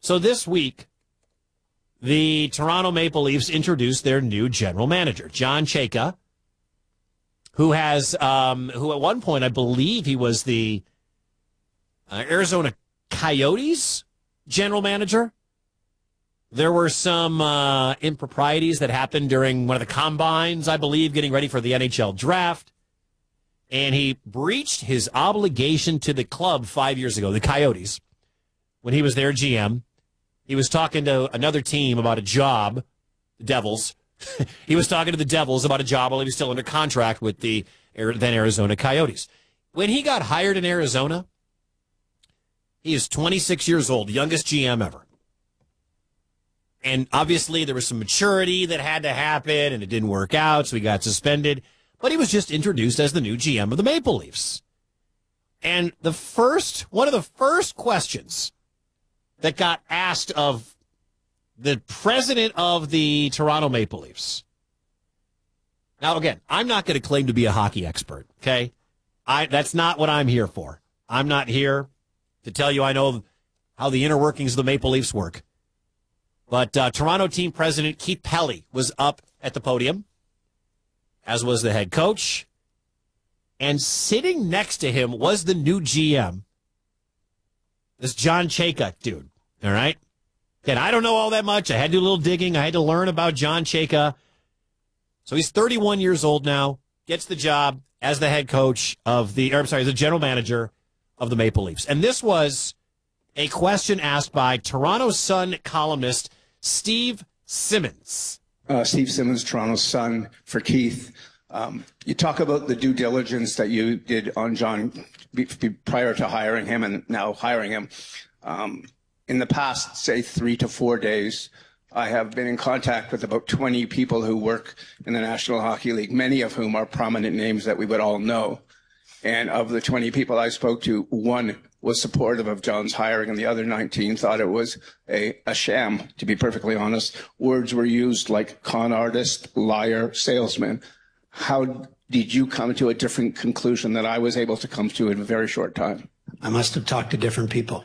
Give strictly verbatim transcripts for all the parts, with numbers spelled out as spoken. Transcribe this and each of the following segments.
So this week, the Toronto Maple Leafs introduced their new general manager, John Chayka, who has, um, who at one point, I believe he was the uh, Arizona Coyotes general manager. There were some uh, improprieties that happened during one of the combines, I believe, getting ready for the N H L draft. And he breached his obligation to the club five years ago, the Coyotes, when he was their G M. He was talking to another team about a job, the Devils. He was talking to the Devils about a job while he was still under contract with the then Arizona Coyotes. When he got hired in Arizona, he is twenty-six years old, youngest G M ever. And obviously there was some maturity that had to happen, and it didn't work out, so he got suspended. But he was just introduced as the new G M of the Maple Leafs. And the first, one of the first questions that got asked of the president of the Toronto Maple Leafs. Now, again, I'm not going to claim to be a hockey expert, okay? I that's not what I'm here for. I'm not here to tell you I know how the inner workings of the Maple Leafs work. But uh, Toronto team president Keith Pelly was up at the podium, as was the head coach. And sitting next to him was the new G M, this John Chayka dude, all right? Again, I don't know all that much. I had to do a little digging. I had to learn about John Chayka. So he's thirty-one years old now, gets the job as the head coach of the, or I'm sorry, as the general manager of the Maple Leafs. And this was a question asked by Toronto Sun columnist Steve Simmons. Uh, Steve Simmons, Toronto Sun, for Keith. Um, you talk about the due diligence that you did on John be, be prior to hiring him and now hiring him. Um, in the past, say, three to four days, I have been in contact with about twenty people who work in the National Hockey League, many of whom are prominent names that we would all know. And of the twenty people I spoke to, one was supportive of John's hiring, and the other nineteen thought it was a, a sham, to be perfectly honest. Words were used like con artist, liar, salesman. How did you come to a different conclusion that I was able to come to in a very short time? I must have talked to different people.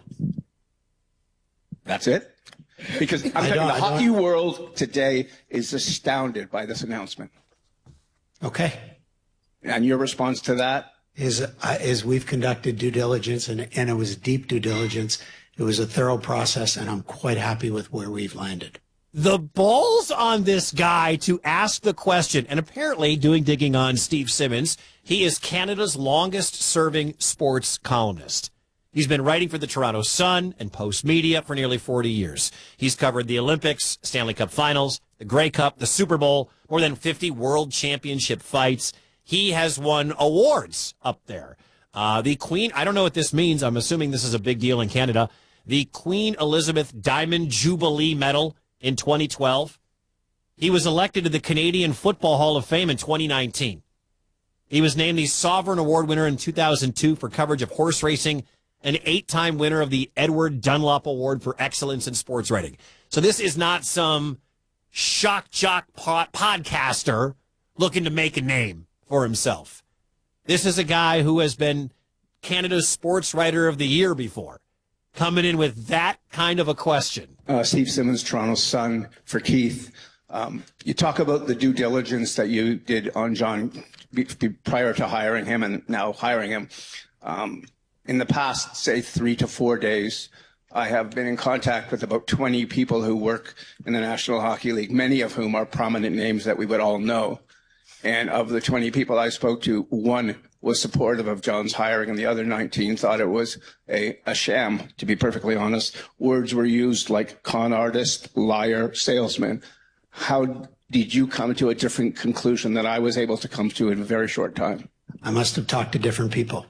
That's it? Because I'm telling you, the hockey world today is astounded by this announcement. Okay. And your response to that? Is, uh, is we've conducted due diligence, and, and it was deep due diligence. It was a thorough process, and I'm quite happy with where we've landed. The balls on this guy to ask the question, and apparently doing digging on Steve Simmons, he is Canada's longest-serving sports columnist. He's been writing for the Toronto Sun and Post Media for nearly forty years. He's covered the Olympics, Stanley Cup Finals, the Grey Cup, the Super Bowl, more than fifty World Championship fights. He has won awards up there. Uh, the Queen, I don't know what this means. I'm assuming this is a big deal in Canada. The Queen Elizabeth Diamond Jubilee Medal in twenty twelve. He was elected to the Canadian Football Hall of Fame in twenty nineteen. He was named the Sovereign Award winner in two thousand two for coverage of horse racing, an eight-time winner of the Edward Dunlop Award for excellence in sports writing. So this is not some shock jock pod- podcaster looking to make a name for himself. This is a guy who has been Canada's Sports Writer of the Year before, coming in with that kind of a question. Uh, Steve Simmons, Toronto Sun, for Keith. Um, you talk about the due diligence that you did on John be, be prior to hiring him and now hiring him. Um, in the past, say, three to four days, I have been in contact with about twenty people who work in the National Hockey League, many of whom are prominent names that we would all know. And of the twenty people I spoke to, one was supportive of John's hiring, and the other nineteen thought it was a, a sham, to be perfectly honest. Words were used like con artist, liar, salesman. How did you come to a different conclusion that I was able to come to in a very short time? I must have talked to different people.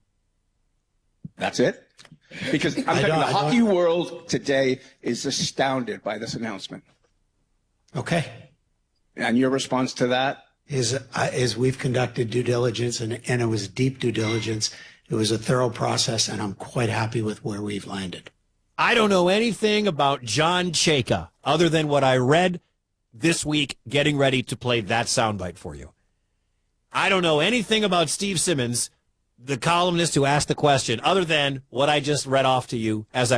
That's it? Because I'm telling you, the hockey world today is astounded by this announcement. Okay. And your response to that? Is, uh, is we've conducted due diligence, and, and it was deep due diligence. It was a thorough process, and I'm quite happy with where we've landed. I don't know anything about John Chayka other than what I read this week getting ready to play that soundbite for you. I don't know anything about Steve Simmons, the columnist who asked the question, other than what I just read off to you as I